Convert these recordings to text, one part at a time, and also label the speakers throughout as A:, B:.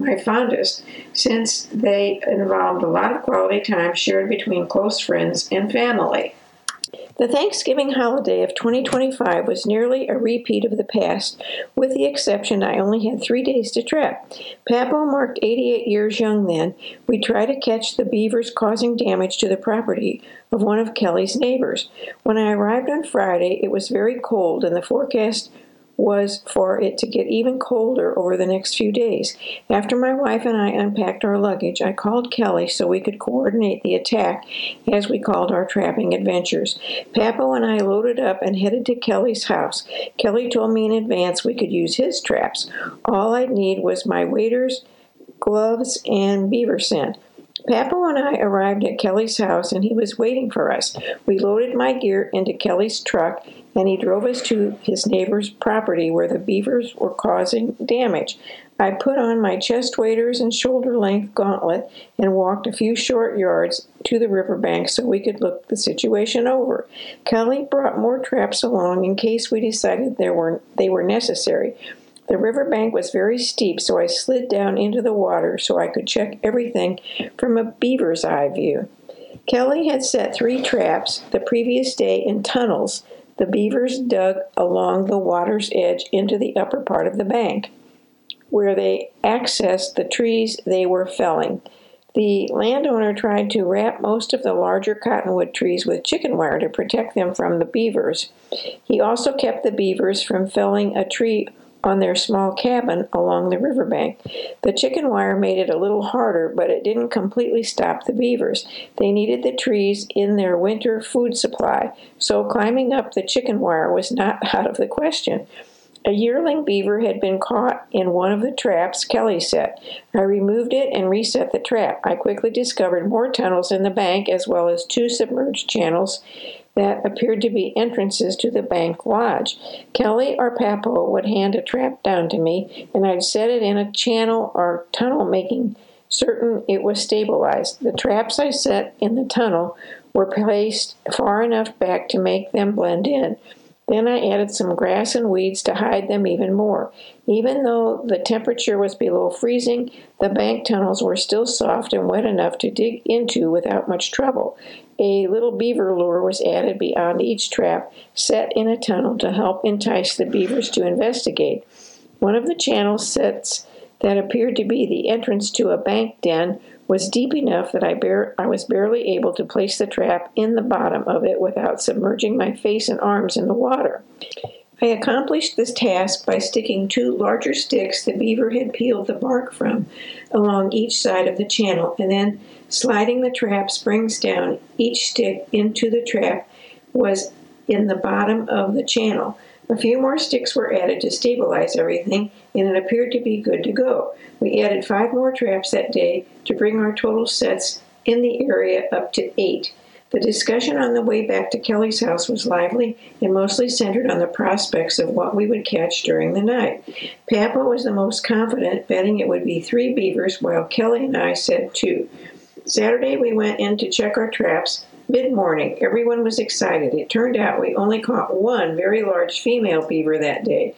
A: my fondest, since they involved a lot of quality time shared between close friends and family. The Thanksgiving holiday of 2025 was nearly a repeat of the past, with the exception I only had 3 days to trap. Papo marked 88 years young then. We tried to catch the beavers causing damage to the property of one of Kelly's neighbors. When I arrived on Friday, it was very cold, and the forecast was for it to get even colder over the next few days. After my wife and I unpacked our luggage, I called Kelly so we could coordinate the attack, as we called our trapping adventures. Papo and I loaded up and headed to Kelly's house. Kelly told me in advance we could use his traps. All I'd need was my waders, gloves, and beaver scent. Papo and I arrived at Kelly's house, and he was waiting for us. We loaded my gear into Kelly's truck, and he drove us to his neighbor's property where the beavers were causing damage. I put on my chest waders and shoulder-length gauntlet and walked a few short yards to the riverbank so we could look the situation over. Kelly brought more traps along in case we decided they were necessary. The riverbank was very steep, so I slid down into the water so I could check everything from a beaver's eye view. Kelly had set 3 traps the previous day in tunnels the beavers dug along the water's edge into the upper part of the bank, where they accessed the trees they were felling. The landowner tried to wrap most of the larger cottonwood trees with chicken wire to protect them from the beavers. He also kept the beavers from felling a tree on their small cabin along the riverbank. The chicken wire made it a little harder, but it didn't completely stop the beavers. They needed the trees in their winter food supply, so climbing up the chicken wire was not out of the question. A yearling beaver had been caught in one of the traps Kelly set. I removed it and reset the trap. I quickly discovered more tunnels in the bank, as well as 2 submerged channels that appeared to be entrances to the bank lodge. Kelly or Papo would hand a trap down to me, and I'd set it in a channel or tunnel, making certain it was stabilized. The traps I set in the tunnel were placed far enough back to make them blend in. Then I added some grass and weeds to hide them even more. Even though the temperature was below freezing, the bank tunnels were still soft and wet enough to dig into without much trouble. A little beaver lure was added beyond each trap, set in a tunnel to help entice the beavers to investigate. One of the channel sets that appeared to be the entrance to a bank den was deep enough that I was barely able to place the trap in the bottom of it without submerging my face and arms in the water. I accomplished this task by sticking 2 larger sticks the beaver had peeled the bark from along each side of the channel, and then sliding the trap springs down. Each stick into the trap was in the bottom of the channel. A few more sticks were added to stabilize everything, and it appeared to be good to go. We added 5 more traps that day to bring our total sets in the area up to 8. The discussion on the way back to Kelly's house was lively and mostly centered on the prospects of what we would catch during the night. Papo was the most confident, betting it would be 3 beavers, while Kelly and I said 2. Saturday we went in to check our traps. Mid-morning, everyone was excited. It turned out we only caught 1 very large female beaver that day.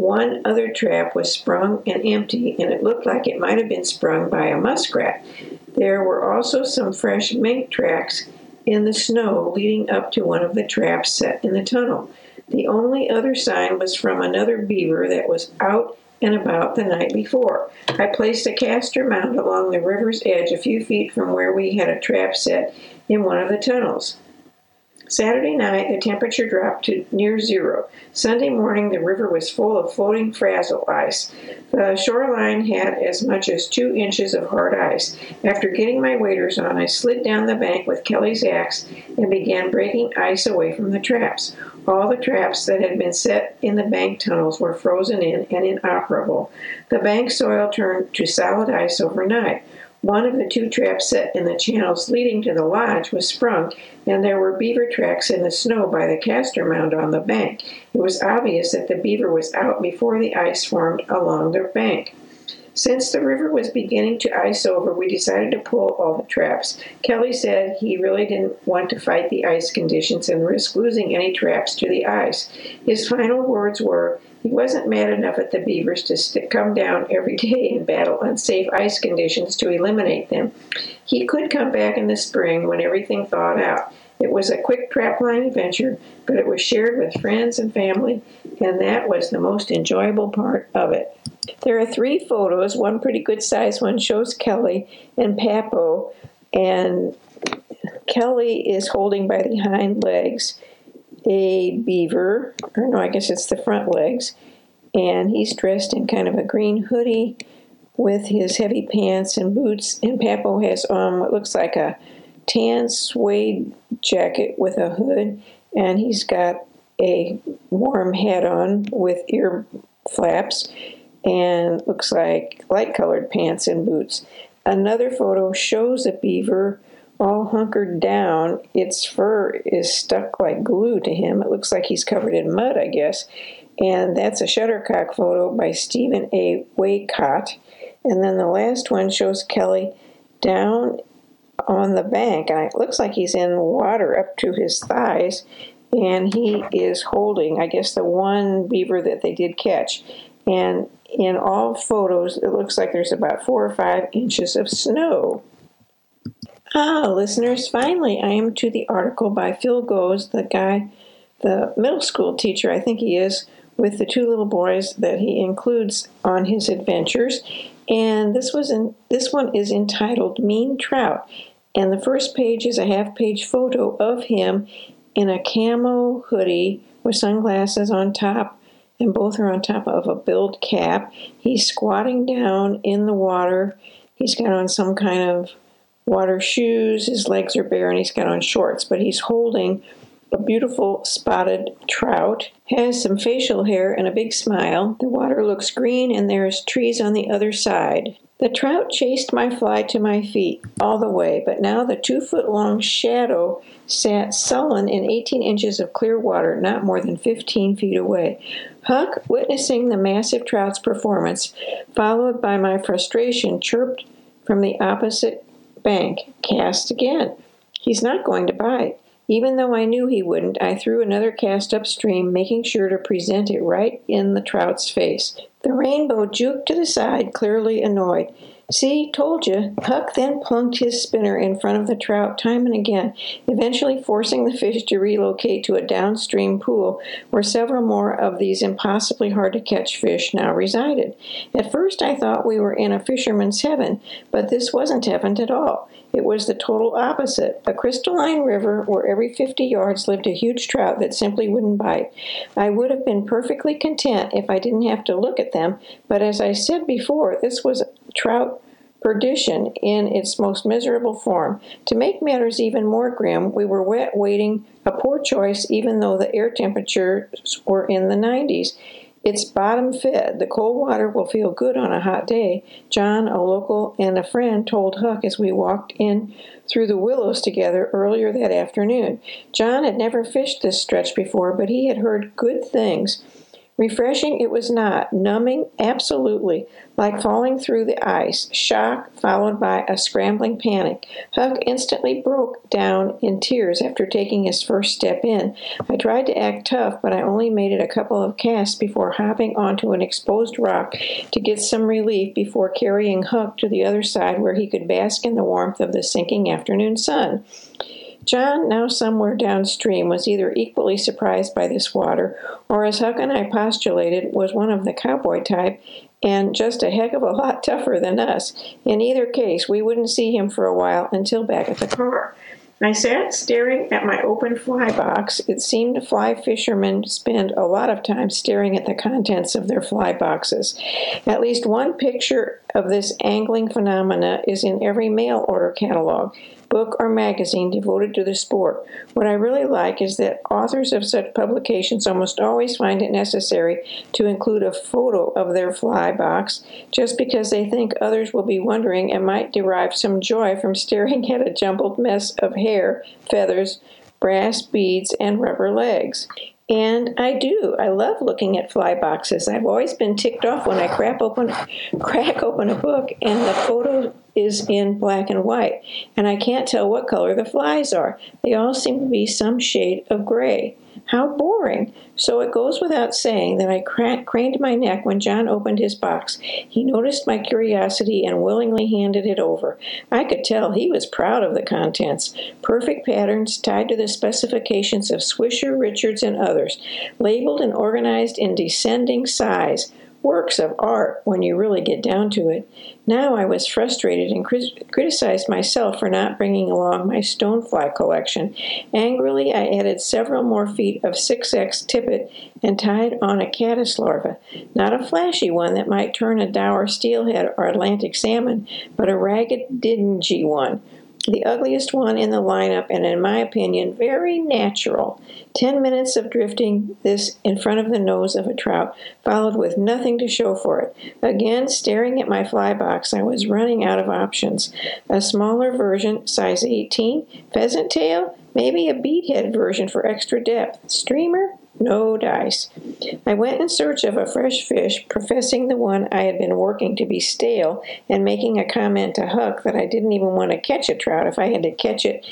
A: 1 other trap was sprung and empty, and it looked like it might have been sprung by a muskrat. There were also some fresh mink tracks in the snow leading up to one of the traps set in the tunnel. The only other sign was from another beaver that was out and about the night before. I placed a castor mound along the river's edge a few feet from where we had a trap set in one of the tunnels. Saturday night, the temperature dropped to near 0. Sunday morning, the river was full of floating frazzle ice. The shoreline had as much as 2 inches of hard ice. After getting my waders on, I slid down the bank with Kelly's axe and began breaking ice away from the traps. All the traps that had been set in the bank tunnels were frozen in and inoperable. The bank soil turned to solid ice overnight. One of the 2 traps set in the channels leading to the lodge was sprung, and there were beaver tracks in the snow by the castor mound on the bank. It was obvious that the beaver was out before the ice formed along the bank. Since the river was beginning to ice over, we decided to pull all the traps. Kelly said he really didn't want to fight the ice conditions and risk losing any traps to the ice. His final words were, he wasn't mad enough at the beavers to come down every day and battle unsafe ice conditions to eliminate them. He could come back in the spring when everything thawed out. It was a quick trapline adventure, but it was shared with friends and family, and that was the most enjoyable part of it. There are 3 photos. One pretty good sized one shows Kelly and Papo, and Kelly is holding by the hind legs a beaver, or no, I guess it's the front legs, and he's dressed in kind of a green hoodie with his heavy pants and boots, and Papo has on what looks like a tan suede jacket with a hood, and he's got a warm hat on with ear flaps, and looks like light-colored pants and boots. Another photo shows a beaver all hunkered down. Its fur is stuck like glue to him. It looks like he's covered in mud, I guess. And that's a Shuttercock photo by Stephen A. Waycott. And then the last one shows Kelly down on the bank, and it looks like he's in water up to his thighs, and he is holding, I guess, the one beaver that they did catch. And in all photos, it looks like there's about 4 or 5 inches of snow. Listeners, finally, I am to the article by Phil Goes, the guy, the middle school teacher, I think he is, with the 2 little boys that he includes on his adventures. And this one is entitled Mean Trout. And the first page is a half-page photo of him in a camo hoodie with sunglasses on top, and both are on top of a billed cap. He's squatting down in the water. He's got on some kind of water shoes. His legs are bare, and he's got on shorts, but he's holding a beautiful spotted trout, has some facial hair and a big smile. The water looks green, and there's trees on the other side. The trout chased my fly to my feet all the way, but now the 2-foot-long shadow sat sullen in 18 inches of clear water, not more than 15 feet away. Huck, witnessing the massive trout's performance, followed by my frustration, chirped from the opposite bank, "Cast again." He's not going to bite. Even though I knew he wouldn't, I threw another cast upstream, making sure to present it right in the trout's face. The rainbow juked to the side, clearly annoyed. "See, told you." Huck then plunked his spinner in front of the trout time and again, eventually forcing the fish to relocate to a downstream pool where several more of these impossibly hard-to-catch fish now resided. At first I thought we were in a fisherman's heaven, but this wasn't heaven at all. It was the total opposite, a crystalline river where every 50 yards lived a huge trout that simply wouldn't bite. I would have been perfectly content if I didn't have to look at them, but as I said before, this was trout perdition in its most miserable form. To make matters even more grim, we were wet waiting, a poor choice even though the air temperatures were in the 90s. It's bottom fed. The cold water will feel good on a hot day, John, a local, and a friend told Huck as we walked in through the willows together earlier that afternoon. John had never fished this stretch before, but he had heard good things. Refreshing it was not, numbing absolutely, like falling through the ice, shock followed by a scrambling panic. Huck instantly broke down in tears after taking his first step in. I tried to act tough, but I only made it a couple of casts before hopping onto an exposed rock to get some relief before carrying Huck to the other side where he could bask in the warmth of the sinking afternoon sun. John, now somewhere downstream, was either equally surprised by this water, or as Huck and I postulated, was one of the cowboy type, and just a heck of a lot tougher than us. In either case, we wouldn't see him for a while until back at the car. I sat staring at my open fly box. It seemed fly fishermen spend a lot of time staring at the contents of their fly boxes. At least one picture of this angling phenomena is in every mail order catalog, book or magazine devoted to the sport. What I really like is that authors of such publications almost always find it necessary to include a photo of their fly box just because they think others will be wondering and might derive some joy from staring at a jumbled mess of hair, feathers, brass beads, and rubber legs. And I do. I love looking at fly boxes. I've always been ticked off when I crack open a book and the photo is in black and white, and I can't tell what color the flies are. They all seem to be some shade of gray. How boring. So it goes without saying that I craned my neck when John opened his box. He noticed my curiosity and willingly handed it over. I could tell he was proud of the contents. Perfect patterns tied to the specifications of Swisher, Richards, and others, labeled and organized in descending size. Works of art when you really get down to it. Now I was frustrated and criticized myself for not bringing along my stonefly collection. Angrily, I added several more feet of 6X tippet and tied on a caddis larva. Not a flashy one that might turn a dour steelhead or Atlantic salmon, but a ragged, dingy one. The ugliest one in the lineup, and in my opinion, very natural. 10 minutes of drifting this in front of the nose of a trout, followed with nothing to show for it. Again, staring at my fly box, I was running out of options. A smaller version, size 18, pheasant tail, maybe a beadhead version for extra depth. Streamer? No dice. I went in search of a fresh fish, professing the one I had been working to be stale, and making a comment to Huck that I didn't even want to catch a trout if I had to catch it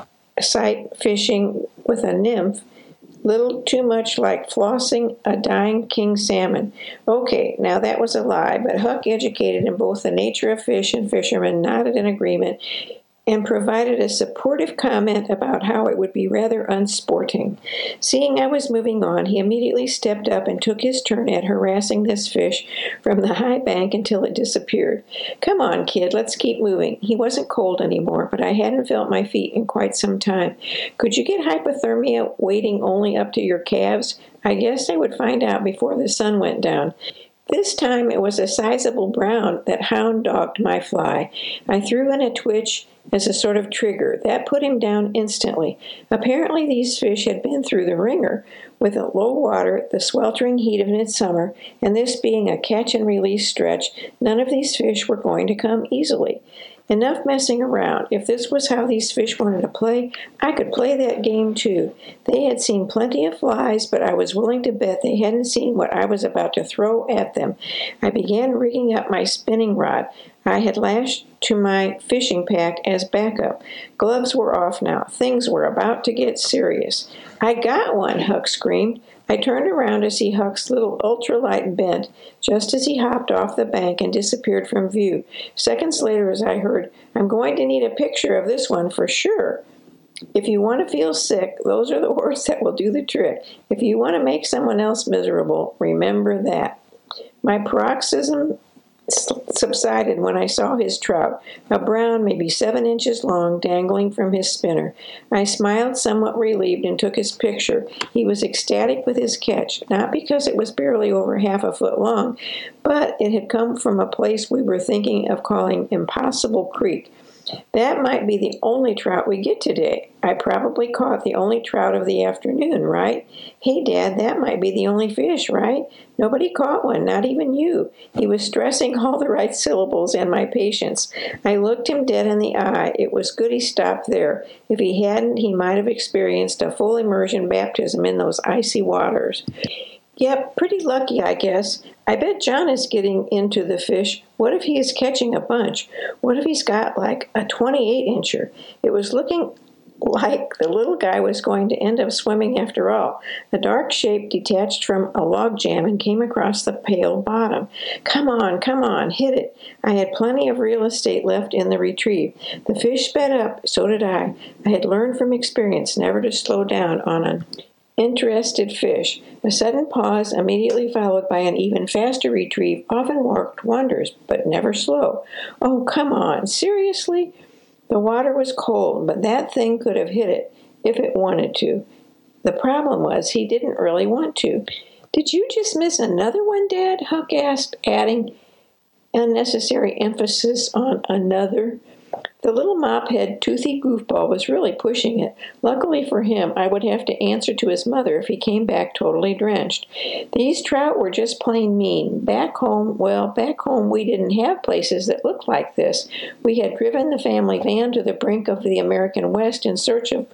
A: sight fishing with a nymph. Little too much like flossing a dying king salmon. Okay, now that was a lie, but Huck, educated in both the nature of fish and fishermen, nodded in agreement and provided a supportive comment about how it would be rather unsporting. Seeing I was moving on, he immediately stepped up and took his turn at harassing this fish from the high bank until it disappeared. Come on, kid, let's keep moving. He wasn't cold anymore, but I hadn't felt my feet in quite some time. Could you get hypothermia wading only up to your calves? I guess I would find out before the sun went down. This time it was a sizable brown that hound-dogged my fly. I threw in a twitch as a sort of trigger. That put him down instantly. Apparently these fish had been through the ringer, with a low water, the sweltering heat of midsummer, and this being a catch-and-release stretch, none of these fish were going to come easily. Enough messing around. If this was how these fish wanted to play, I could play that game too. They had seen plenty of flies, but I was willing to bet they hadn't seen what I was about to throw at them. I began rigging up my spinning rod. I had lashed to my fishing pack as backup. Gloves were off now. Things were about to get serious. I got one, Huck screamed. I turned around to see Huck's little ultralight bent just as he hopped off the bank and disappeared from view. Seconds later, as I heard, I'm going to need a picture of this one for sure. If you want to feel sick, those are the words that will do the trick. If you want to make someone else miserable, remember that. My paroxysm subsided when I saw his trout, a brown, maybe 7 inches long, dangling from his spinner. I smiled, somewhat relieved, and took his picture. He was ecstatic with his catch, not because it was barely over half a foot long, but it had come from a place we were thinking of calling Impossible Creek. That might be the only trout we get today. I probably caught the only trout of the afternoon, right? Hey, Dad, that might be the only fish, right? Nobody caught one, not even you. He was stressing all the right syllables and my patience. I looked him dead in the eye. It was good he stopped there. If he hadn't, he might have experienced a full immersion baptism in those icy waters. Yep, pretty lucky, I guess. I bet John is getting into the fish. What if he is catching a bunch? What if he's got like a 28-incher? It was looking like the little guy was going to end up swimming after all. A dark shape detached from a log jam and came across the pale bottom. Come on, hit it. I had plenty of real estate left in the retrieve. The fish sped up, so did I. I had learned from experience never to slow down on an interested fish. A sudden pause, immediately followed by an even faster retrieve, often worked wonders, but never slow. Oh, come on, seriously? The water was cold, but that thing could have hit it if it wanted to. The problem was he didn't really want to. Did you just miss another one, Dad? Huck asked, adding unnecessary emphasis on another. The little mop-head, toothy goofball was really pushing it. Luckily for him, I would have to answer to his mother if he came back totally drenched. These trout were just plain mean. Back home we didn't have places that looked like this. We had driven the family van to the brink of the American West in search of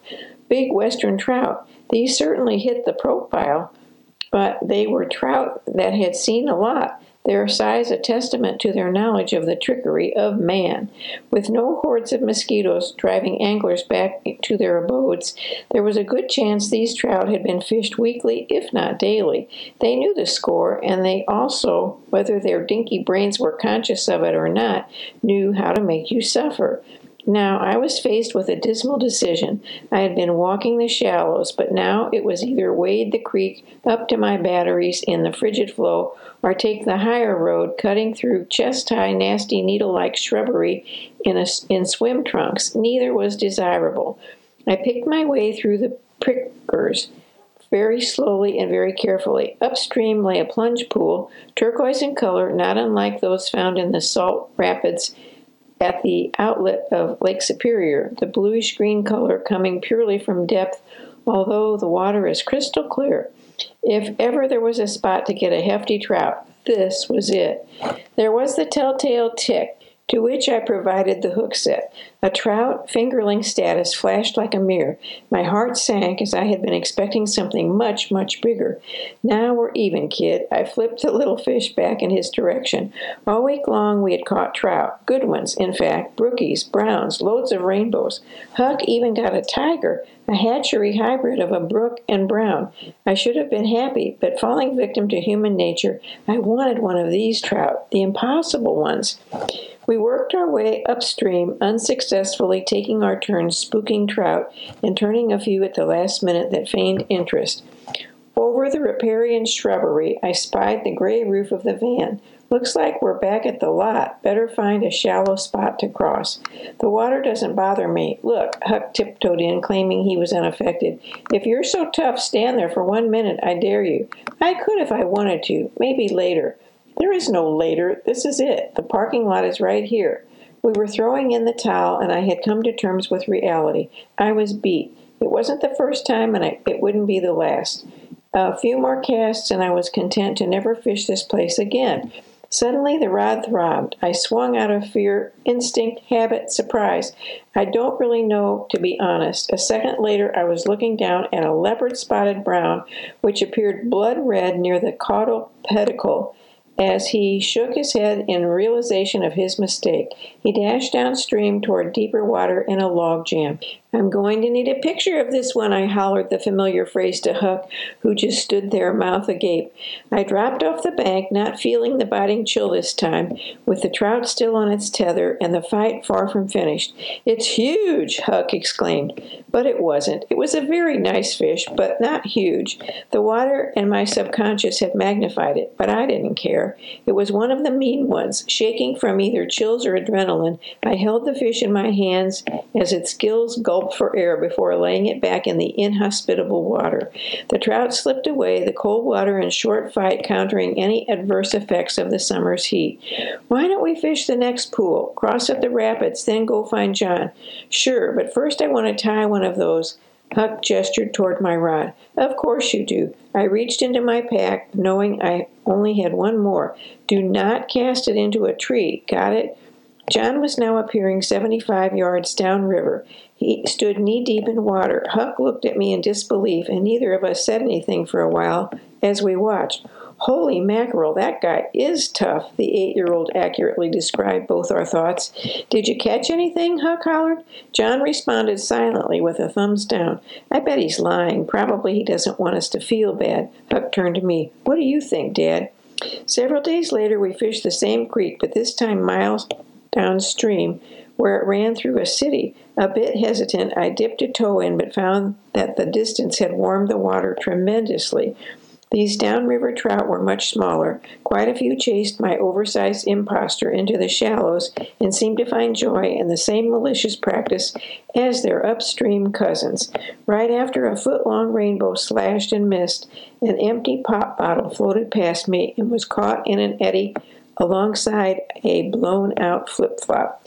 A: big western trout. These certainly hit the profile, but they were trout that had seen a lot, their size a testament to their knowledge of the trickery of man. With no hordes of mosquitoes driving anglers back to their abodes, there was a good chance these trout had been fished weekly, if not daily. They knew the score, and they also, whether their dinky brains were conscious of it or not, knew how to make you suffer. Now, I was faced with a dismal decision. I had been walking the shallows, but now it was either wade the creek up to my batteries in the frigid flow, or take the higher road, cutting through chest-high, nasty, needle-like shrubbery in swim trunks. Neither was desirable. I picked my way through the prickers very slowly and very carefully. Upstream lay a plunge pool, turquoise in color, not unlike those found in the salt rapids at the outlet of Lake Superior, the bluish-green color coming purely from depth, although the water is crystal clear. If ever there was a spot to get a hefty trout, this was it. There was the telltale tick, to which I provided the hook set. A trout, fingerling status flashed like a mirror. My heart sank as I had been expecting something much, much bigger. Now we're even, kid. I flipped the little fish back in his direction. All week long we had caught trout. Good ones, in fact. Brookies, browns, loads of rainbows. Huck even got a tiger, a hatchery hybrid of a brook and brown. I should have been happy, but falling victim to human nature, I wanted one of these trout, the impossible ones. We worked our way upstream, unsuccessfully taking our turns spooking trout and turning a few at the last minute that feigned interest. Over the riparian shrubbery, I spied the gray roof of the van. Looks like we're back at the lot. Better find a shallow spot to cross. The water doesn't bother me. Look, Huck tiptoed in, claiming he was unaffected. If you're so tough, stand there for 1 minute, I dare you. I could if I wanted to. Maybe later. There is no later. This is it. The parking lot is right here. We were throwing in the towel, and I had come to terms with reality. I was beat. It wasn't the first time, and it wouldn't be the last. A few more casts, and I was content to never fish this place again. Suddenly the rod throbbed. I swung out of fear, instinct, habit, surprise. I don't really know, to be honest. A second later, I was looking down at a leopard-spotted brown, which appeared blood-red near the caudal pedicle. As he shook his head in realization of his mistake, he dashed downstream toward deeper water in a log jam. I'm going to need a picture of this one, I hollered the familiar phrase to Huck, who just stood there, mouth agape. I dropped off the bank, not feeling the biting chill this time, with the trout still on its tether and the fight far from finished. It's huge, Huck exclaimed. But it wasn't. It was a very nice fish, but not huge. The water and my subconscious had magnified it, but I didn't care. It was one of the mean ones. Shaking from either chills or adrenaline, I held the fish in my hands as its gills gulped for air before laying it back in the inhospitable water. The trout slipped away, the cold water and short fight countering any adverse effects of the summer's heat. Why don't we fish the next pool, cross up the rapids, then go find John? Sure, but first I want to tie one of those. Huck gestured toward my rod. Of course you do. I reached into my pack, knowing I only had one more. Do not cast it into a tree. Got it? John was now appearing 75 yards downriver. He stood knee-deep in water. Huck looked at me in disbelief, and neither of us said anything for a while as we watched. Holy mackerel, that guy is tough, the 8-year-old accurately described both our thoughts. Did you catch anything? Huck hollered. John responded silently with a thumbs down. I bet he's lying. Probably he doesn't want us to feel bad. Huck turned to me. What do you think, Dad? Several days later, we fished the same creek, but this time miles downstream, where it ran through a city. A bit hesitant, I dipped a toe in, but found that the distance had warmed the water tremendously. These downriver trout were much smaller. Quite a few chased my oversized impostor into the shallows and seemed to find joy in the same malicious practice as their upstream cousins. Right after a foot-long rainbow slashed and missed, an empty pop bottle floated past me and was caught in an eddy alongside a blown-out flip-flop.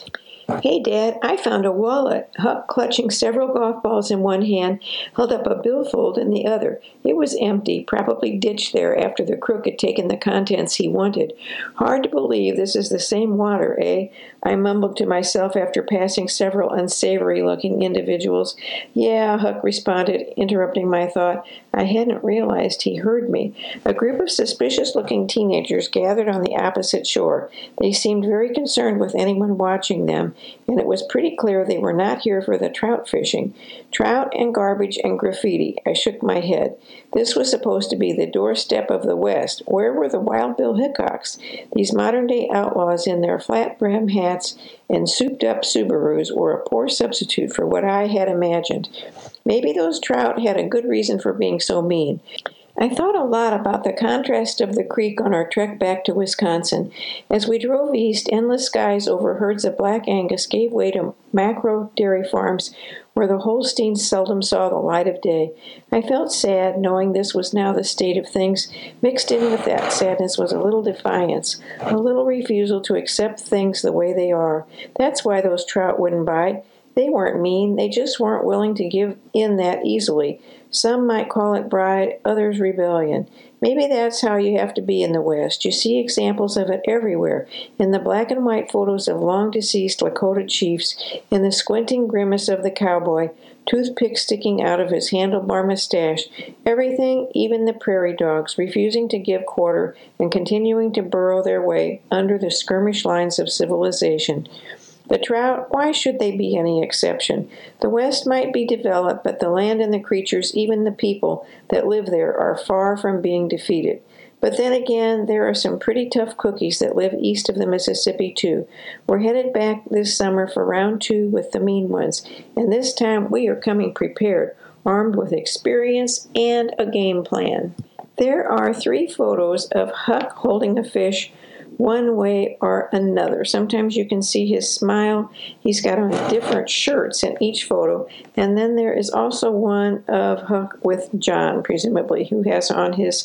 A: "Hey, Dad, I found a wallet." Huck, clutching several golf balls in one hand, held up a billfold in the other. It was empty, probably ditched there after the crook had taken the contents he wanted. "Hard to believe this is the same water, eh?" I mumbled to myself after passing several unsavory-looking individuals. "Yeah," Huck responded, interrupting my thought. I hadn't realized he heard me. A group of suspicious-looking teenagers gathered on the opposite shore. They seemed very concerned with anyone watching them, and it was pretty clear they were not here for the trout fishing. Trout and garbage and graffiti. I shook my head. This was supposed to be the doorstep of the West. Where were the Wild Bill Hickoks? These modern-day outlaws in their flat-brim hats and souped-up Subarus were a poor substitute for what I had imagined. Maybe those trout had a good reason for being so mean. I thought a lot about the contrast of the creek on our trek back to Wisconsin. As we drove east, endless skies over herds of black Angus gave way to macro dairy farms where the Holsteins seldom saw the light of day. I felt sad, knowing this was now the state of things. Mixed in with that sadness was a little defiance, a little refusal to accept things the way they are. That's why those trout wouldn't bite. They weren't mean, they just weren't willing to give in that easily. Some might call it pride, others rebellion. Maybe that's how you have to be in the West. You see examples of it everywhere, in the black and white photos of long-deceased Lakota chiefs, in the squinting grimace of the cowboy, toothpick sticking out of his handlebar mustache, everything, even the prairie dogs, refusing to give quarter and continuing to burrow their way under the skirmish lines of civilization. The trout, why should they be any exception? The West might be developed, but the land and the creatures, even the people that live there, are far from being defeated. But then again, there are some pretty tough cookies that live east of the Mississippi, too. We're headed back this summer for round 2 with the mean ones, and this time we are coming prepared, armed with experience and a game plan. There are 3 photos of Huck holding a fish one way or another. Sometimes you can see his smile. He's got on different shirts in each photo. And then there is also one of Huck with John, presumably, who has on his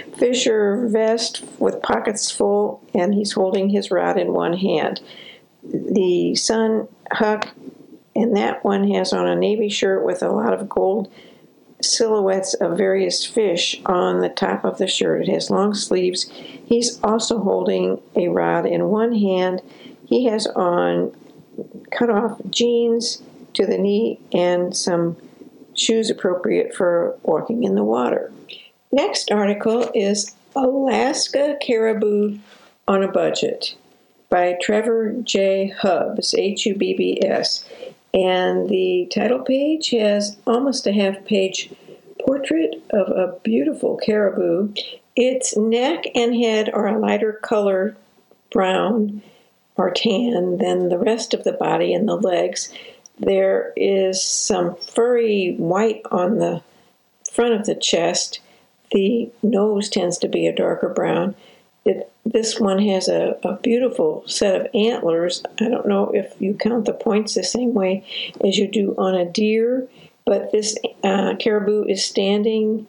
A: fisher vest with pockets full, and he's holding his rod in one hand. The son, Huck, and that one has on a navy shirt with a lot of gold silhouettes of various fish on the top of the shirt. It has long sleeves. He's also holding a rod in one hand. He has on cut-off jeans to the knee and some shoes appropriate for walking in the water. Next article is Alaska Caribou on a Budget by Trevor J. Hubbs, Hubbs. And the title page has almost a half-page portrait of a beautiful caribou. Its neck and head are a lighter color brown or tan than the rest of the body and the legs. There is some furry white on the front of the chest. The nose tends to be a darker brown. This one has a beautiful set of antlers. I don't know if you count the points the same way as you do on a deer, but this caribou is standing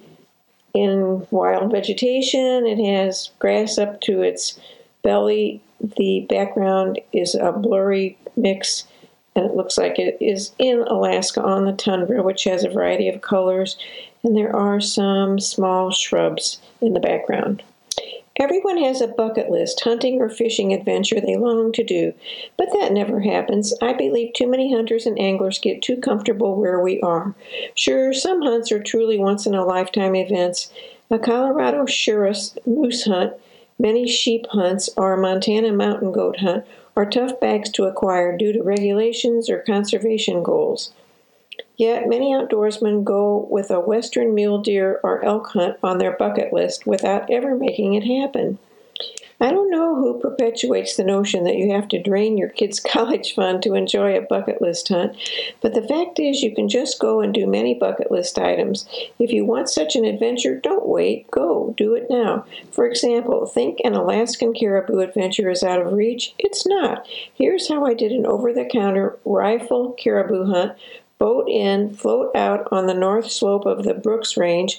A: in wild vegetation. It has grass up to its belly. The background is a blurry mix, and it looks like it is in Alaska on the tundra, which has a variety of colors, and there are some small shrubs in the background. Everyone has a bucket list, hunting or fishing adventure they long to do, but that never happens. I believe too many hunters and anglers get too comfortable where we are. Sure, some hunts are truly once-in-a-lifetime events. A Colorado Shirus moose hunt, many sheep hunts, or a Montana mountain goat hunt are tough bags to acquire due to regulations or conservation goals. Yet many outdoorsmen go with a western mule deer or elk hunt on their bucket list without ever making it happen. I don't know who perpetuates the notion that you have to drain your kid's college fund to enjoy a bucket list hunt, but the fact is you can just go and do many bucket list items. If you want such an adventure, don't wait. Go. Do it now. For example, think an Alaskan caribou adventure is out of reach? It's not. Here's how I did an over-the-counter rifle caribou hunt. Boat in, float out on the north slope of the Brooks Range,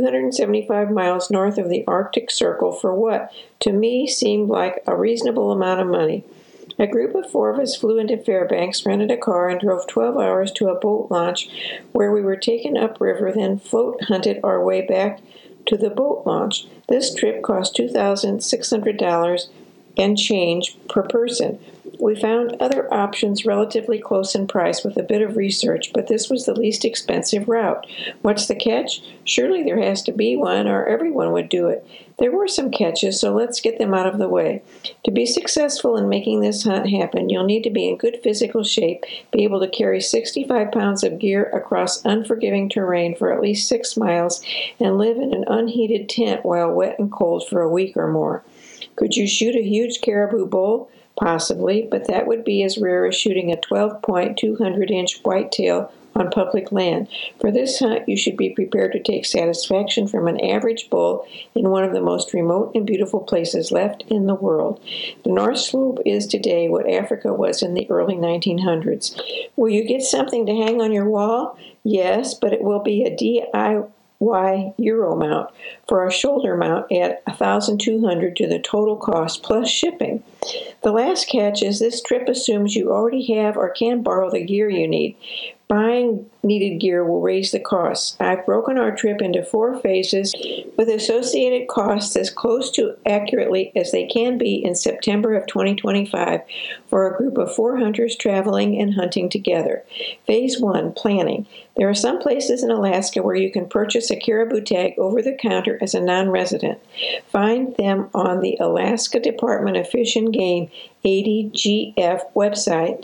A: 275 miles north of the Arctic Circle for what, to me, seemed like a reasonable amount of money. A group of 4 of us flew into Fairbanks, rented a car, and drove 12 hours to a boat launch where we were taken upriver, then float hunted our way back to the boat launch. This trip cost $2,600 and change per person. We found other options relatively close in price with a bit of research, but this was the least expensive route. What's the catch? Surely there has to be one, or everyone would do it. There were some catches, so let's get them out of the way. To be successful in making this hunt happen, you'll need to be in good physical shape, be able to carry 65 pounds of gear across unforgiving terrain for at least 6 miles, and live in an unheated tent while wet and cold for a week or more. Could you shoot a huge caribou bull? Possibly, but that would be as rare as shooting a 12-point, 200-inch whitetail on public land. For this hunt, you should be prepared to take satisfaction from an average bull in one of the most remote and beautiful places left in the world. The North Slope is today what Africa was in the early 1900s. Will you get something to hang on your wall? Yes, but it will be a DIY Euro mount. For a shoulder mount, add $1,200 to the total cost plus shipping. The last catch is this trip assumes you already have or can borrow the gear you need. Buying needed gear will raise the costs. I've broken our trip into 4 phases with associated costs as close to accurately as they can be in September of 2025 for a group of 4 hunters traveling and hunting together. Phase 1, planning. There are some places in Alaska where you can purchase a caribou tag over the counter as a non-resident. Find them on the Alaska Department of Fish and Game ADGF website,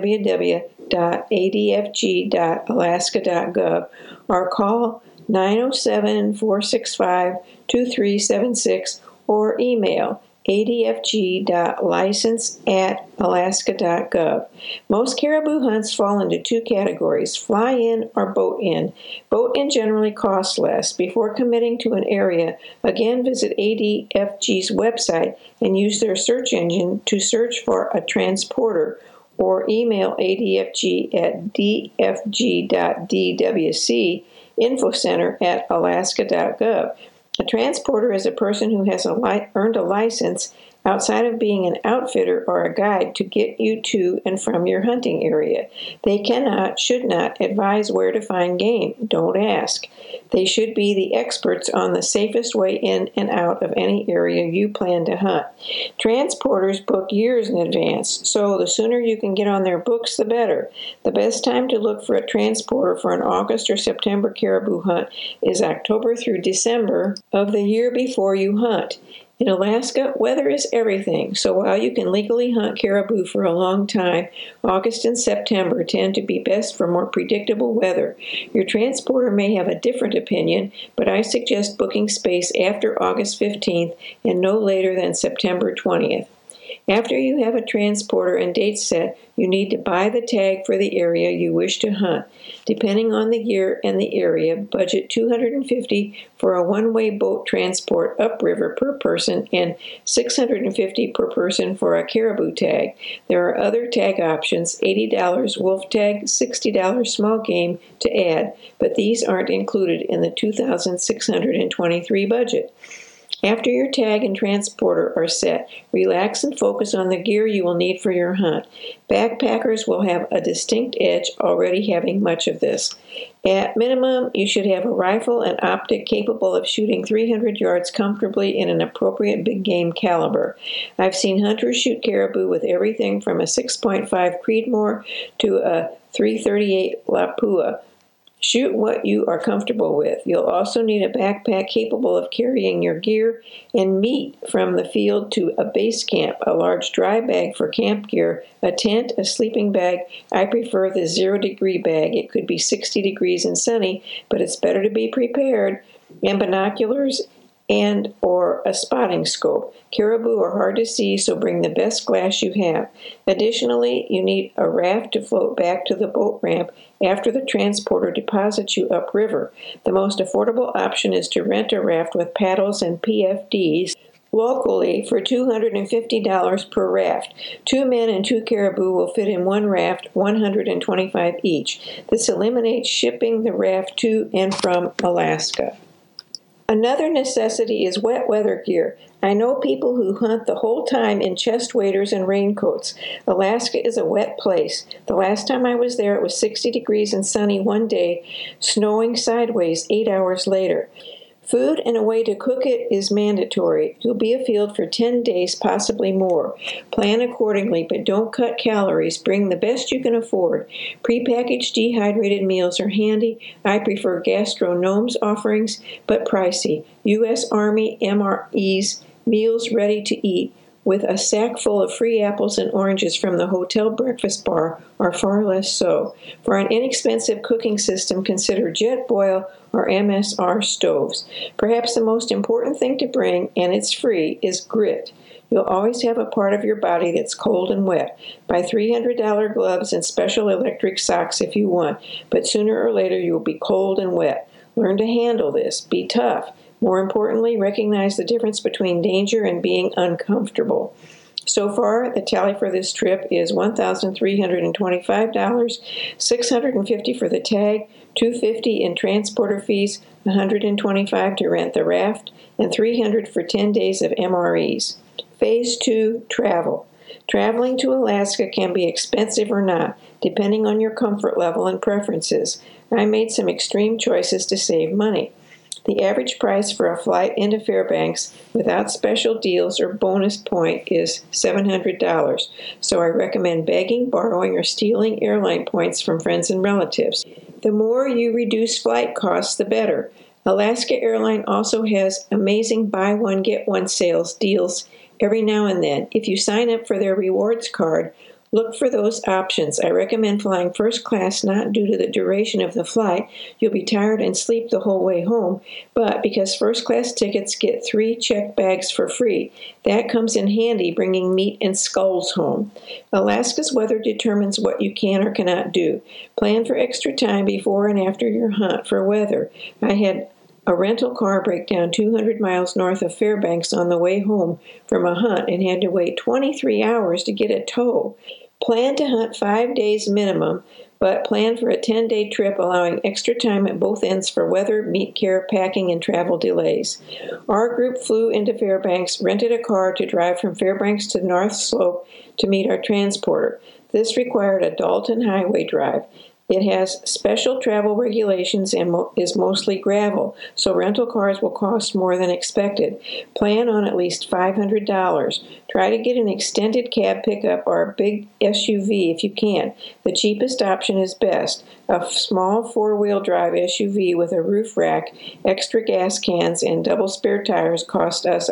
A: www.adfg.alaska.gov, or call 907-465-2376 or email adfg.license@alaska.gov. Most caribou hunts fall into 2 categories, fly-in or boat-in. Boat-in generally costs less. Before committing to an area, again visit ADFG's website and use their search engine to search for a transporter, or email ADFG at dfg.dwc infocenter@alaska.gov. A transporter is a person who has earned a license outside of being an outfitter or a guide to get you to and from your hunting area. They cannot, should not, advise where to find game. Don't ask. They should be the experts on the safest way in and out of any area you plan to hunt. Transporters book years in advance, so the sooner you can get on their books, the better. The best time to look for a transporter for an August or September caribou hunt is October through December of the year before you hunt. In Alaska, weather is everything, so while you can legally hunt caribou for a long time, August and September tend to be best for more predictable weather. Your transporter may have a different opinion, but I suggest booking space after August 15th and no later than September 20th. After you have a transporter and date set, you need to buy the tag for the area you wish to hunt. Depending on the year and the area, budget $250 for a one-way boat transport upriver per person and $650 per person for a caribou tag. There are other tag options, $80 wolf tag, $60 small game to add, but these aren't included in the $2,623 budget. After your tag and transporter are set, relax and focus on the gear you will need for your hunt. Backpackers will have a distinct edge, already having much of this. At minimum, you should have a rifle and optic capable of shooting 300 yards comfortably in an appropriate big game caliber. I've seen hunters shoot caribou with everything from a 6.5 Creedmoor to a .338 Lapua. Shoot what you are comfortable with. You'll also need a backpack capable of carrying your gear and meat from the field to a base camp, a large dry bag for camp gear, a tent, a sleeping bag. I prefer the 0-degree bag. It could be 60 degrees and sunny, but it's better to be prepared. And binoculars and or a spotting scope. Caribou are hard to see, so bring the best glass you have. Additionally, you need a raft to float back to the boat ramp after the transporter deposits you upriver. The most affordable option is to rent a raft with paddles and PFDs locally for $250 per raft. 2 men and 2 caribou will fit in one raft, $125 each. This eliminates shipping the raft to and from Alaska. Another necessity is wet weather gear. I know people who hunt the whole time in chest waders and raincoats. Alaska is a wet place. The last time I was there, it was 60 degrees and sunny one day, snowing sideways 8 hours later. Food and a way to cook it is mandatory. You'll be afield for 10 days, possibly more. Plan accordingly, but don't cut calories. Bring the best you can afford. Prepackaged dehydrated meals are handy. I prefer Gastronome's offerings, but pricey. U.S. Army MRE's meals ready to eat, with a sack full of free apples and oranges from the hotel breakfast bar, are far less so. For an inexpensive cooking system, consider Jetboil or MSR stoves. Perhaps the most important thing to bring, and it's free, is grit. You'll always have a part of your body that's cold and wet. Buy $300 gloves and special electric socks if you want, but sooner or later you'll be cold and wet. Learn to handle this. Be tough. More importantly, recognize the difference between danger and being uncomfortable. So far, the tally for this trip is $1,325, $650 for the tag, $250 in transporter fees, $125 to rent the raft, and $300 for 10 days of MREs. Phase 2, travel. Traveling to Alaska can be expensive or not, depending on your comfort level and preferences. I made some extreme choices to save money. The average price for a flight into Fairbanks without special deals or bonus point is $700, so I recommend begging, borrowing, or stealing airline points from friends and relatives. The more you reduce flight costs, the better. Alaska Airlines also has amazing buy one, get one sales deals every now and then. If you sign up for their rewards card, look for those options. I recommend flying first class not due to the duration of the flight. You'll be tired and sleep the whole way home, but because first class tickets get 3 checked bags for free. That comes in handy bringing meat and skulls home. Alaska's weather determines what you can or cannot do. Plan for extra time before and after your hunt for weather. I had a rental car break down 200 miles north of Fairbanks on the way home from a hunt and had to wait 23 hours to get a tow. Plan to hunt 5 days minimum, but plan for a 10-day trip allowing extra time at both ends for weather, meat care, packing, and travel delays. Our group flew into Fairbanks, rented a car to drive from Fairbanks to North Slope to meet our transporter. This required a Dalton Highway drive. It has special travel regulations and is mostly gravel, so rental cars will cost more than expected. Plan on at least $500. Try to get an extended cab pickup or a big SUV if you can. The cheapest option is best. A small four-wheel drive SUV with a roof rack, extra gas cans, and double spare tires cost us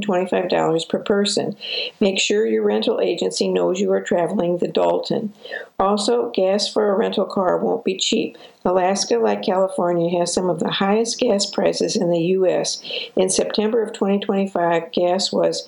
A: $125 per person. Make sure your rental agency knows you are traveling the Dalton. Also, gas for a rental car won't be cheap. Alaska, like California, has some of the highest gas prices in the U.S. In September of 2025, gas was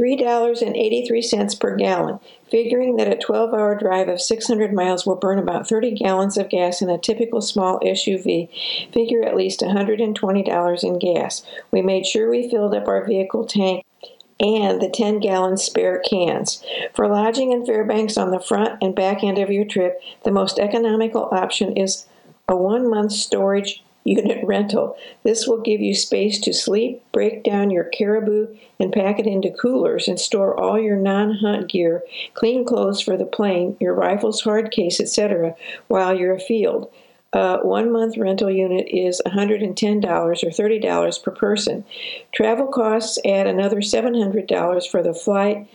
A: $3.83 per gallon. Figuring that a 12-hour drive of 600 miles will burn about 30 gallons of gas in a typical small SUV, figure at least $120 in gas. We made sure we filled up our vehicle tank and the 10-gallon spare cans. For lodging in Fairbanks on the front and back end of your trip, the most economical option is a 1-month storage unit rental. This will give you space to sleep, break down your caribou, and pack it into coolers and store all your non-hunt gear, clean clothes for the plane, your rifle's hard case, etc. while you're afield. A 1-month rental unit is $110 or $30 per person. Travel costs add another $700 for the flight,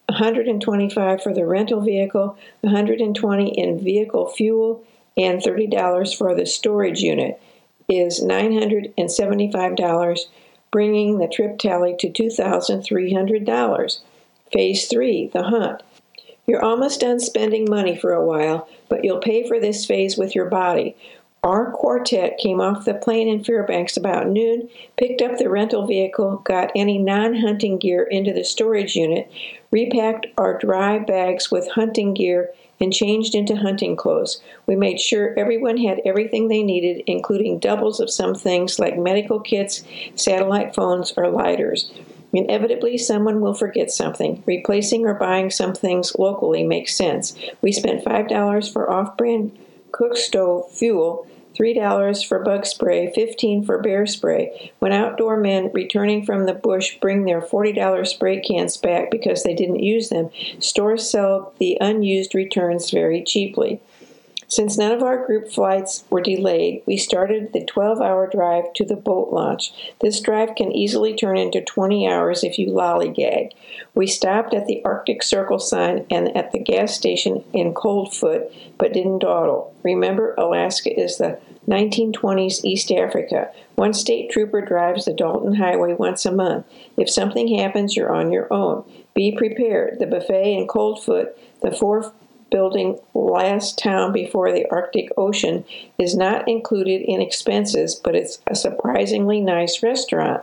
A: $125 for the rental vehicle, $120 in vehicle fuel, and $30 for the storage unit is $975, bringing the trip tally to $2,300. Phase 3, the hunt. You're almost done spending money for a while, but you'll pay for this phase with your body. Our quartet came off the plane in Fairbanks about noon, picked up the rental vehicle, got any non-hunting gear into the storage unit, repacked our dry bags with hunting gear, and changed into hunting clothes. We made sure everyone had everything they needed, including doubles of some things like medical kits, satellite phones, or lighters. Inevitably, someone will forget something. Replacing or buying some things locally makes sense. We spent $5 for off-brand cook stove fuel, $3 for bug spray, $15 for bear spray. When outdoor men returning from the bush bring their $40 spray cans back because they didn't use them, stores sell the unused returns very cheaply. Since none of our group flights were delayed, we started the 12-hour drive to the boat launch. This drive can easily turn into 20 hours if you lollygag. We stopped at the Arctic Circle sign and at the gas station in Coldfoot, but didn't dawdle. Remember, Alaska is the 1920s East Africa. One state trooper drives the Dalton Highway once a month. If something happens, you're on your own. Be prepared. The buffet in Coldfoot, the four-building last town before the Arctic Ocean, is not included in expenses, but it's a surprisingly nice restaurant.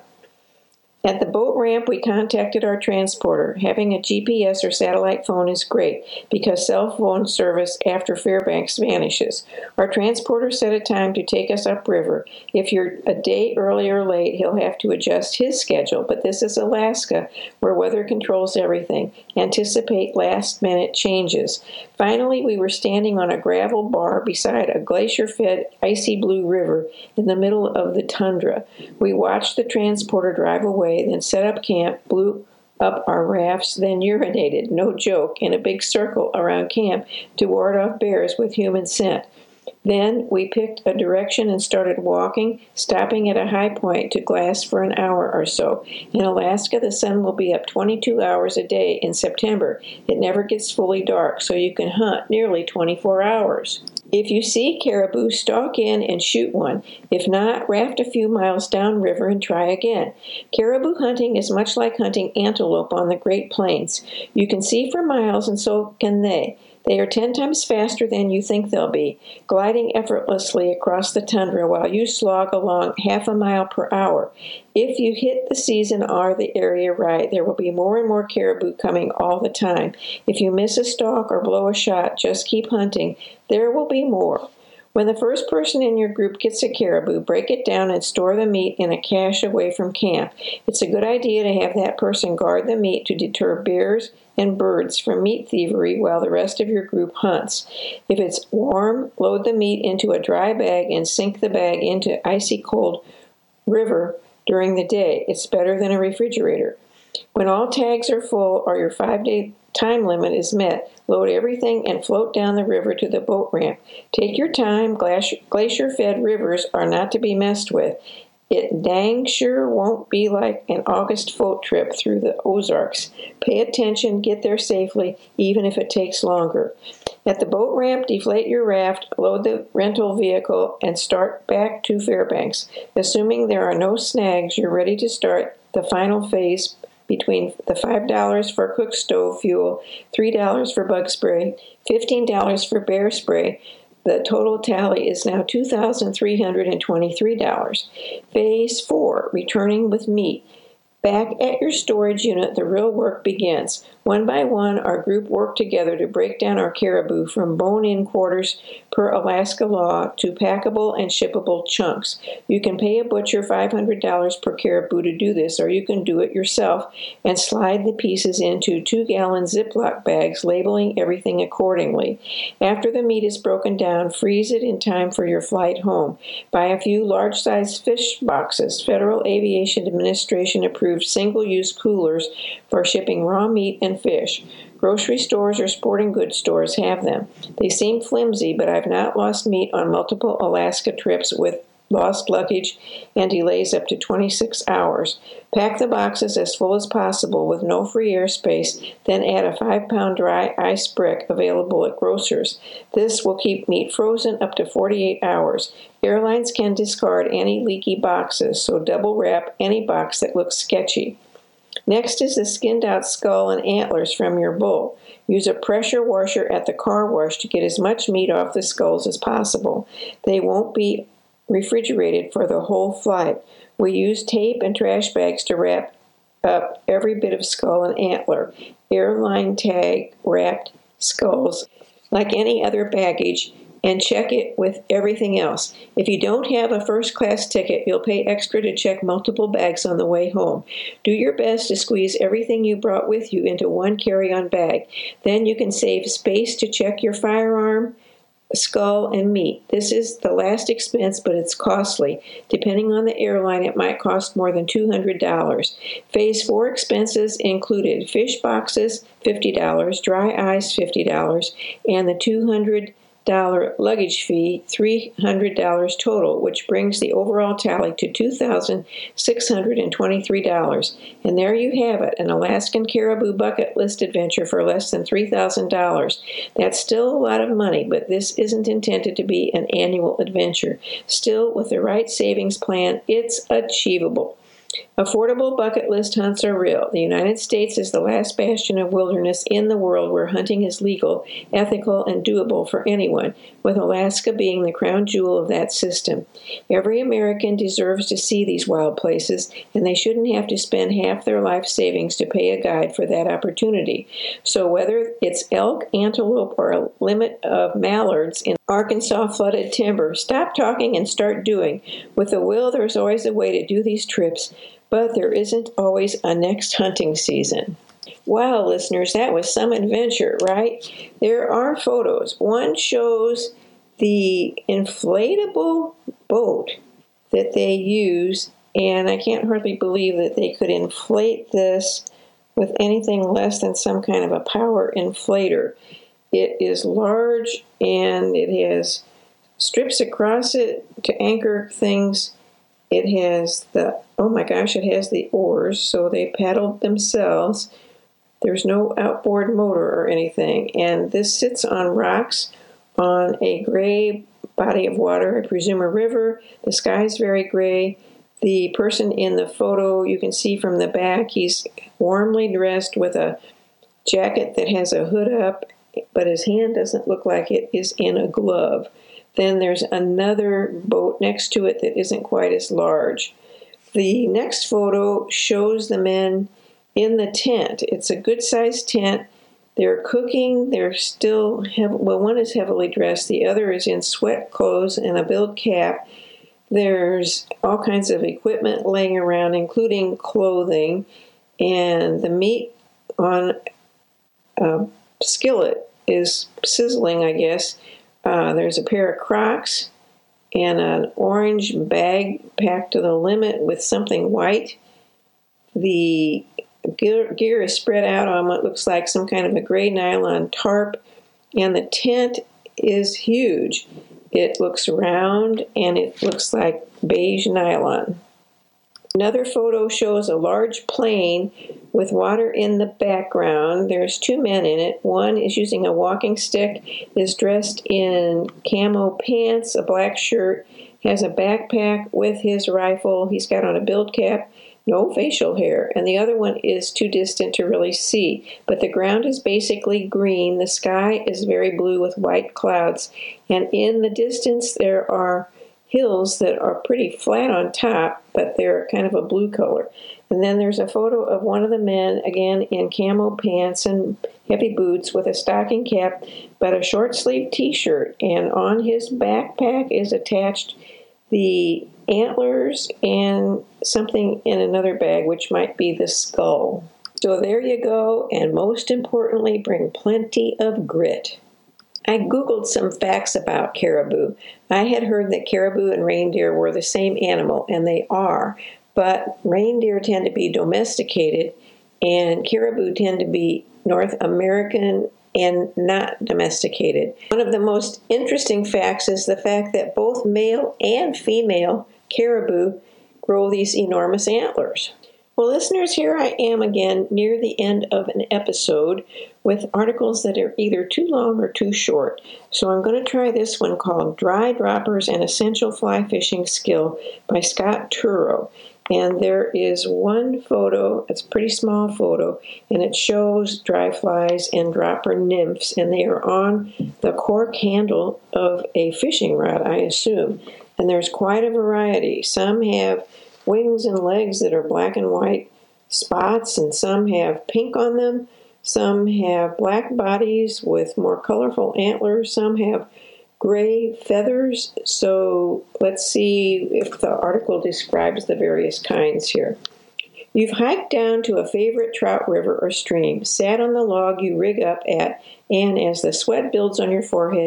A: At the boat ramp, we contacted our transporter. Having a GPS or satellite phone is great because cell phone service after Fairbanks vanishes. Our transporter set a time to take us upriver. If you're a day early or late, he'll have to adjust his schedule, but this is Alaska, where weather controls everything. Anticipate last-minute changes. Finally, we were standing on a gravel bar beside a glacier-fed icy blue river in the middle of the tundra. We watched the transporter drive away, then set up camp, blew up our rafts, then urinated, no joke, in a big circle around camp to ward off bears with human scent. Then we picked a direction and started walking, stopping at a high point to glass for an hour or so. In Alaska, the sun will be up 22 hours a day in September. It never gets fully dark, so you can hunt nearly 24 hours. If you see caribou, stalk in and shoot one. If not, raft a few miles downriver and try again. Caribou hunting is much like hunting antelope on the Great Plains. You can see for miles, and so can they. They are 10 times faster than you think they'll be, gliding effortlessly across the tundra while you slog along half a mile per hour. If you hit the season or the area right, there will be more and more caribou coming all the time. If you miss a stalk or blow a shot, just keep hunting. There will be more. When the first person in your group gets a caribou, break it down and store the meat in a cache away from camp. It's a good idea to have that person guard the meat to deter bears and birds from meat thievery while the rest of your group hunts. If it's warm, load the meat into a dry bag and sink the bag into icy cold river during the day. It's better than a refrigerator. When all tags are full or your 5-day time limit is met, load everything and float down the river to the boat ramp. Take your time. Glacier-fed rivers are not to be messed with. It dang sure won't be like an August float trip through the Ozarks. Pay attention, get there safely, even if it takes longer. At the boat ramp, deflate your raft, load the rental vehicle, and start back to Fairbanks. Assuming there are no snags, you're ready to start the final phase between the $5 for cook stove fuel, $3 for bug spray, $15 for bear spray. The total tally is now $2,323. Phase 4, returning with meat. Back at your storage unit, the real work begins. One by one, our group worked together to break down our caribou from bone-in quarters per Alaska law to packable and shippable chunks. You can pay a butcher $500 per caribou to do this, or you can do it yourself and slide the pieces into 2-gallon Ziploc bags, labeling everything accordingly. After the meat is broken down, freeze it in time for your flight home. Buy a few large-sized fish boxes. Federal Aviation Administration approved single-use coolers for shipping raw meat and fish. Grocery stores or sporting goods stores have them. They seem flimsy, but I've not lost meat on multiple Alaska trips with lost luggage and delays up to 26 hours. Pack the boxes as full as possible with no free airspace, then add a 5-pound dry ice brick available at grocers. This will keep meat frozen up to 48 hours. Airlines can discard any leaky boxes, so double wrap any box that looks sketchy. Next is the skinned-out skull and antlers from your bull. Use a pressure washer at the car wash to get as much meat off the skulls as possible. They won't be refrigerated for the whole flight. We use tape and trash bags to wrap up every bit of skull and antler. Airline tag wrapped skulls like any other baggage, and check it with everything else. If you don't have a first-class ticket, you'll pay extra to check multiple bags on the way home. Do your best to squeeze everything you brought with you into one carry-on bag. Then you can save space to check your firearm, skull, and meat. This is the last expense, but it's costly. Depending on the airline, it might cost more than $200. Phase 4 expenses included fish boxes, $50, dry ice, $50, and the $200 luggage fee, $300 total, which brings the overall tally to $2,623. And there you have it, an Alaskan Caribou bucket list adventure for less than $3,000. That's still a lot of money, but this isn't intended to be an annual adventure. Still, with the right savings plan, it's achievable. Affordable bucket list hunts are real. The United States is the last bastion of wilderness in the world where hunting is legal, ethical, and doable for anyone, with Alaska being the crown jewel of that system. Every American deserves to see these wild places, and they shouldn't have to spend half their life savings to pay a guide for that opportunity. So whether it's elk, antelope, or a limit of mallards in Arkansas flooded timber, stop talking and start doing. With the will, there's always a way to do these trips, but there isn't always a next hunting season. Wow, listeners, that was some adventure, right? There are photos. One shows the inflatable boat that they use, and I can't hardly believe that they could inflate this with anything less than some kind of a power inflator. It is large, and it has strips across it to anchor things. It has it has the oars, so they paddled themselves. There's no outboard motor or anything. And this sits on rocks on a gray body of water, I presume a river. The sky's very gray. The person in the photo, you can see from the back, he's warmly dressed with a jacket that has a hood up, but his hand doesn't look like it is in a glove. Then there's another boat next to it that isn't quite as large. The next photo shows the men in the tent. It's a good-sized tent. They're cooking. They're still, one is heavily dressed. The other is in sweat clothes and a build cap. There's all kinds of equipment laying around, including clothing. And the meat on a skillet is sizzling, I guess. There's a pair of Crocs and an orange bag packed to the limit with something white. The gear is spread out on what looks like some kind of a gray nylon tarp, and the tent is huge. It looks round, and it looks like beige nylon. Another photo shows a large plane with water in the background. There's two men in it. One is using a walking stick, is dressed in camo pants, a black shirt, has a backpack with his rifle. He's got on a build cap, no facial hair. And the other one is too distant to really see. But the ground is basically green. The sky is very blue with white clouds. And in the distance, there are hills that are pretty flat on top, but they're kind of a blue color. And then there's a photo of one of the men, again in camo pants and heavy boots with a stocking cap, but a short-sleeved t-shirt. And on his backpack is attached the antlers and something in another bag, which might be the skull. So there you go, and most importantly, bring plenty of grit. I Googled some facts about caribou. I had heard that caribou and reindeer were the same animal, and they are, but reindeer tend to be domesticated, and caribou tend to be North American and not domesticated. One of the most interesting facts is the fact that both male and female caribou grow these enormous antlers. Well, listeners, here I am again near the end of an episode with articles that are either too long or too short. So I'm going to try this one called Dry Droppers: An Essential Fly Fishing Skill by Scott Turow. And there is one photo, it's a pretty small photo, and it shows dry flies and dropper nymphs, and they are on the cork handle of a fishing rod, I assume. And there's quite a variety. Some have wings and legs that are black and white spots, and some have pink on them. Some have black bodies with more colorful antlers. Some have gray feathers. So let's see if the article describes the various kinds here. You've hiked down to a favorite trout river or stream, sat on the log you rig up at, and as the sweat builds on your forehead,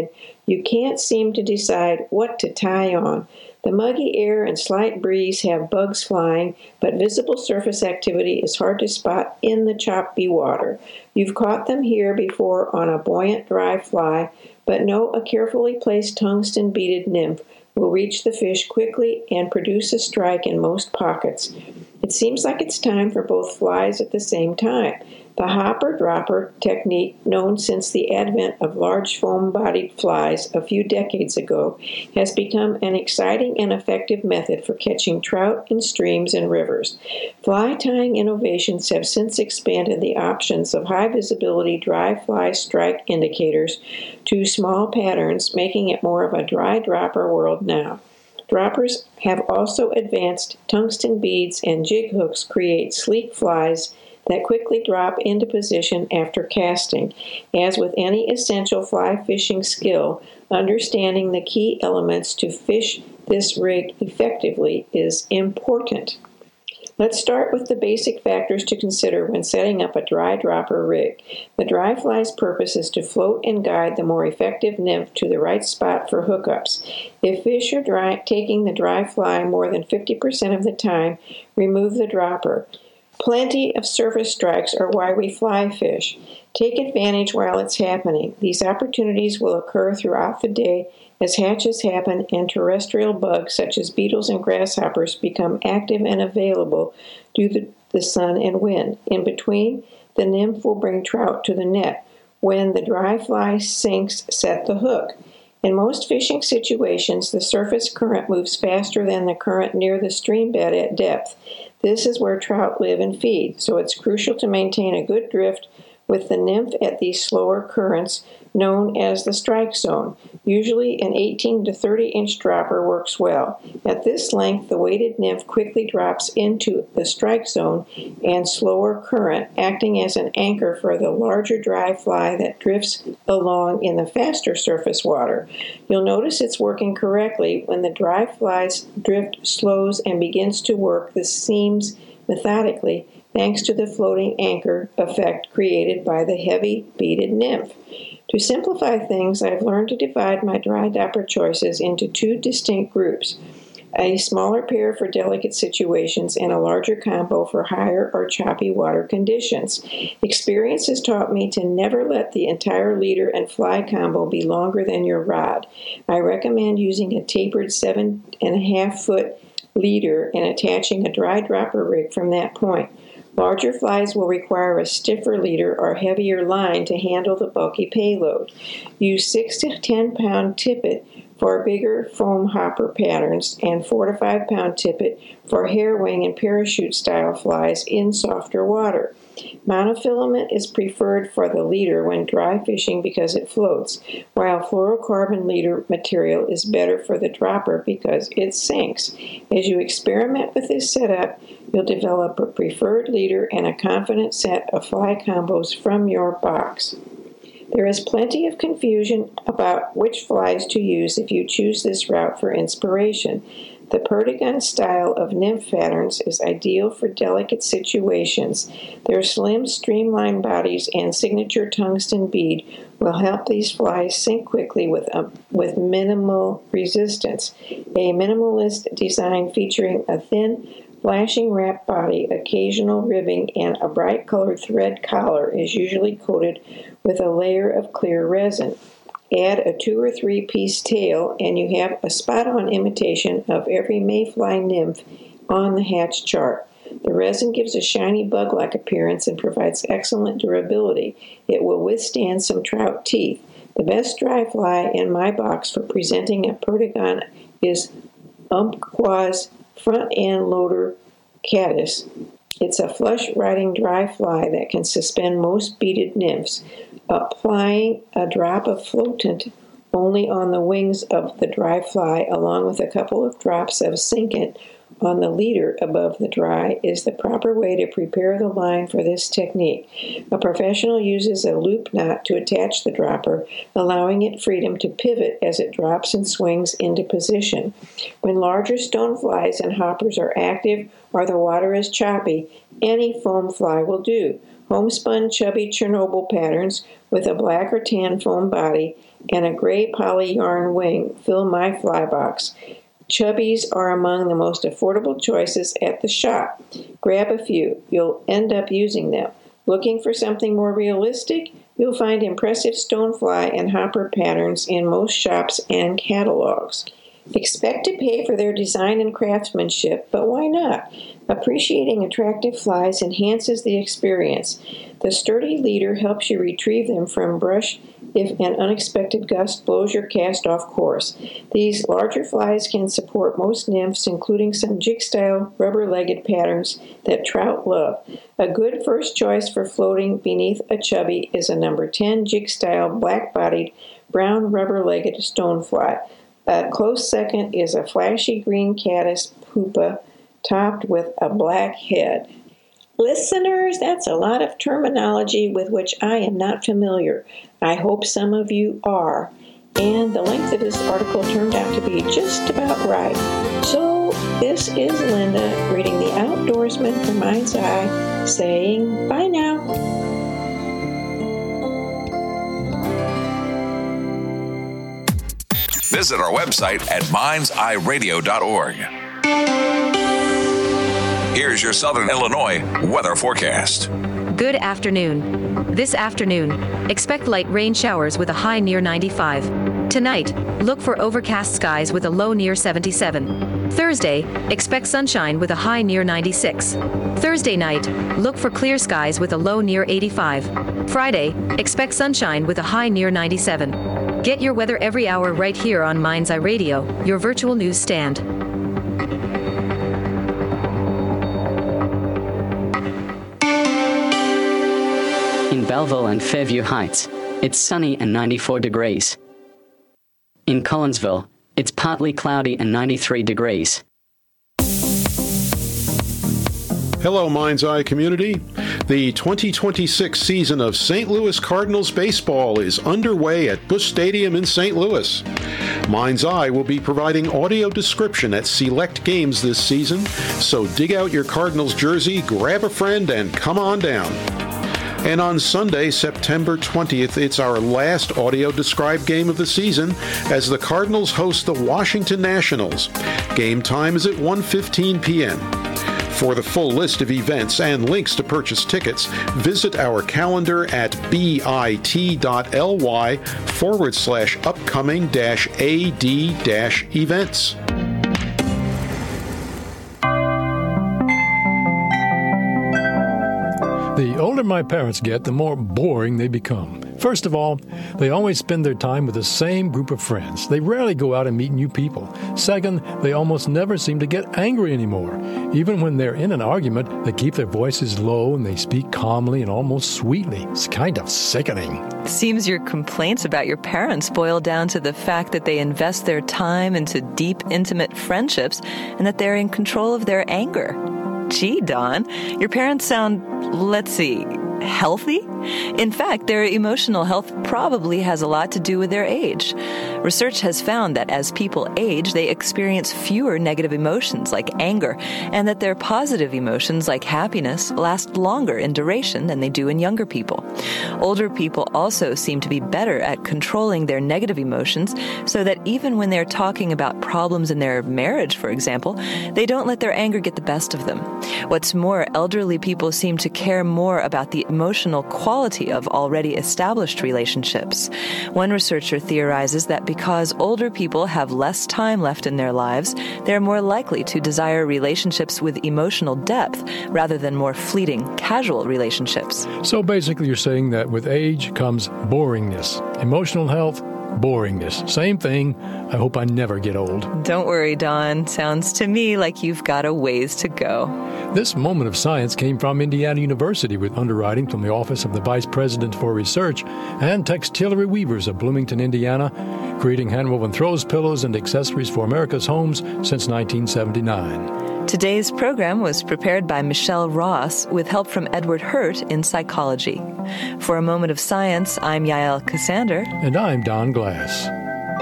A: You can't seem to decide what to tie on. The muggy air and slight breeze have bugs flying, but visible surface activity is hard to spot in the choppy water. You've caught them here before on a buoyant dry fly, but know a carefully placed tungsten beaded nymph will reach the fish quickly and produce a strike in most pockets. It seems like it's time for both flies at the same time. The hopper-dropper technique, known since the advent of large foam-bodied flies a few decades ago, has become an exciting and effective method for catching trout in streams and rivers. Fly tying innovations have since expanded the options of high-visibility dry fly strike indicators to small patterns, making it more of a dry dropper world now. Droppers have also advanced. Tungsten beads and jig hooks create sleek flies that quickly drop into position after casting. As with any essential fly fishing skill, understanding the key elements to fish this rig effectively is important. Let's start with the basic factors to consider when setting up a dry dropper rig. The dry fly's purpose is to float and guide the more effective nymph to the right spot for hookups. If fish are taking the dry fly more than 50% of the time, remove the dropper. Plenty of surface strikes are why we fly fish. Take advantage while it's happening. These opportunities will occur throughout the day as hatches happen and terrestrial bugs such as beetles and grasshoppers become active and available due to the sun and wind. In between, the nymph will bring trout to the net. When the dry fly sinks, set the hook. In most fishing situations, the surface current moves faster than the current near the stream bed at depth. This is where trout live and feed, so it's crucial to maintain a good drift with the nymph at these slower currents, known as the strike zone. Usually an 18 to 30-inch dropper works well. At this length, the weighted nymph quickly drops into the strike zone and slower current, acting as an anchor for the larger dry fly that drifts along in the faster surface water. You'll notice it's working correctly when the dry fly's drift slows and begins to work the seams methodically, thanks to the floating anchor effect created by the heavy beaded nymph. To simplify things, I've learned to divide my dry dropper choices into two distinct groups: a smaller pair for delicate situations and a larger combo for higher or choppy water conditions. Experience has taught me to never let the entire leader and fly combo be longer than your rod. I recommend using a tapered 7.5-foot leader and attaching a dry dropper rig from that point. Larger flies will require a stiffer leader or heavier line to handle the bulky payload. Use 6 to 10 pound tippet for bigger foam hopper patterns and 4 to 5 pound tippet for hair wing and parachute style flies in softer water. Monofilament is preferred for the leader when dry fishing because it floats, while fluorocarbon leader material is better for the dropper because it sinks. As you experiment with this setup, you'll develop a preferred leader and a confident set of fly combos from your box. There is plenty of confusion about which flies to use if you choose this route for inspiration. The Perdigon style of nymph patterns is ideal for delicate situations. Their slim, streamlined bodies and signature tungsten bead will help these flies sink quickly with minimal resistance. A minimalist design featuring a thin, flashing wrap body, occasional ribbing, and a bright-colored thread collar is usually coated with a layer of clear resin. Add a 2 or 3 piece tail, and you have a spot-on imitation of every mayfly nymph on the hatch chart. The resin gives a shiny bug-like appearance and provides excellent durability. It will withstand some trout teeth. The best dry fly in my box for presenting a Perdigon is Umpqua's front-end loader caddis. It's a flush-riding dry fly that can suspend most beaded nymphs. Applying a drop of floatant only on the wings of the dry fly, along with a couple of drops of sinkant on the leader above the dry, is the proper way to prepare the line for this technique. A professional uses a loop knot to attach the dropper, allowing it freedom to pivot as it drops and swings into position. When larger stoneflies and hoppers are active or the water is choppy, any foam fly will do. homespun chubby Chernobyl patterns with a black or tan foam body and a gray poly yarn wing fill my fly box. Chubbies are among the most affordable choices at the shop. Grab a few. You'll end up using them. Looking for something more realistic? You'll find impressive stonefly and hopper patterns in most shops and catalogs. Expect to pay for their design and craftsmanship, but why not? Appreciating attractive flies enhances the experience. The sturdy leader helps you retrieve them from brush if an unexpected gust blows your cast off course. These larger flies can support most nymphs, including some jig-style rubber-legged patterns that trout love. A good first choice for floating beneath a chubby is a number 10 jig-style black-bodied brown rubber-legged stonefly. A close second is a flashy green caddis pupa topped with a black head. Listeners, that's a lot of terminology with which I am not familiar. I hope some of you are. And the length of this article turned out to be just about right. So this is Linda reading The Outdoorsman for Mind's Eye, saying bye now.
B: Visit our website at mindseyeradio.org. Here's your Southern Illinois weather forecast.
C: Good afternoon. This afternoon, expect light rain showers with a high near 95. Tonight, look for overcast skies with a low near 77. Thursday, expect sunshine with a high near 96. Thursday night, look for clear skies with a low near 85. Friday, expect sunshine with a high near 97. Get your weather every hour right here on Mind's Eye Radio, your virtual news stand.
D: In Belleville and Fairview Heights, it's sunny and 94 degrees. In Collinsville, it's partly cloudy and 93 degrees.
E: Hello, Mind's Eye community. The 2026 season of St. Louis Cardinals baseball is underway at Busch Stadium in St. Louis. Mind's Eye will be providing audio description at select games this season, so dig out your Cardinals jersey, grab a friend, and come on down. And on Sunday, September 20th, it's our last audio-described game of the season as the Cardinals host the Washington Nationals. Game time is at 1:15 p.m. For the full list of events and links to purchase tickets, visit our calendar at bit.ly/upcoming-ad-events.
F: The older my parents get, the more boring they become. First of all, they always spend their time with the same group of friends. They rarely go out and meet new people. Second, they almost never seem to get angry anymore. Even when they're in an argument, they keep their voices low and they speak calmly and almost sweetly. It's kind of sickening.
G: Seems your complaints about your parents boil down to the fact that they invest their time into deep, intimate friendships and that they're in control of their anger. Gee, Don, your parents sound, healthy? In fact, their emotional health probably has a lot to do with their age. Research has found that as people age, they experience fewer negative emotions like anger, and that their positive emotions like happiness last longer in duration than they do in younger people. Older people also seem to be better at controlling their negative emotions, so that even when they're talking about problems in their marriage, for example, they don't let their anger get the best of them. What's more, elderly people seem to care more about the emotional quality of already established relationships. One researcher theorizes that because older people have less time left in their lives, they're more likely to desire relationships with emotional depth rather than more fleeting, casual relationships.
F: So basically you're saying that with age comes boringness. Emotional health, boringness. Same thing. I hope I never get old.
G: Don't worry, Don. Sounds to me like you've got a ways to go.
F: This moment of science came from Indiana University with underwriting from the Office of the Vice President for Research and Textillery Weavers of Bloomington, Indiana, creating hand-woven throws, pillows, and accessories for America's homes since 1979.
G: Today's program was prepared by Michelle Ross with help from Edward Hurt in psychology. For a moment of science, I'm Yael Cassander.
F: And I'm Don Glass.